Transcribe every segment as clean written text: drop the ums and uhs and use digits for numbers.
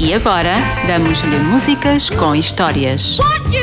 E agora, damos-lhe músicas com histórias.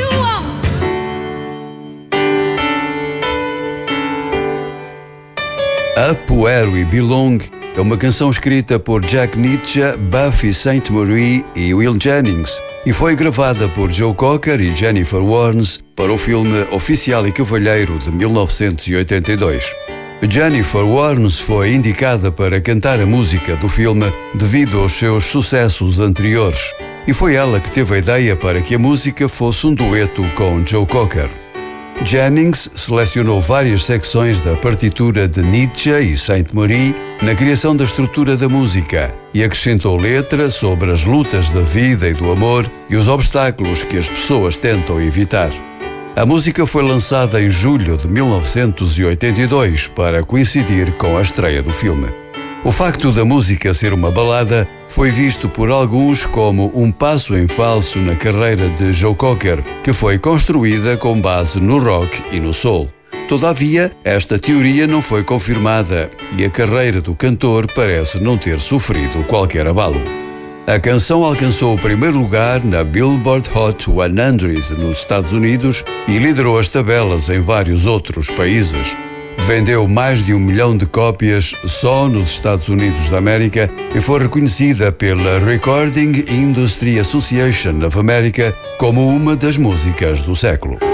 Up Where We Belong é uma canção escrita por Jack Nitzsche, Buffy Sainte-Marie e Will Jennings e foi gravada por Joe Cocker e Jennifer Warnes para o filme Oficial e Cavalheiro de 1982. Jennifer Warnes foi indicada para cantar a música do filme devido aos seus sucessos anteriores e foi ela que teve a ideia para que a música fosse um dueto com Joe Cocker. Jennings selecionou várias secções da partitura de Nitzsche e Sainte-Marie na criação da estrutura da música e acrescentou letra sobre as lutas da vida e do amor e os obstáculos que as pessoas tentam evitar. A música foi lançada em julho de 1982 para coincidir com a estreia do filme. O facto da música ser uma balada foi visto por alguns como um passo em falso na carreira de Joe Cocker, que foi construída com base no rock e no soul. Todavia, esta teoria não foi confirmada e a carreira do cantor parece não ter sofrido qualquer abalo. A canção alcançou o primeiro lugar na Billboard Hot 100 nos Estados Unidos e liderou as tabelas em vários outros países. Vendeu mais de 1 milhão de cópias só nos Estados Unidos da América e foi reconhecida pela Recording Industry Association of America como uma das músicas do século.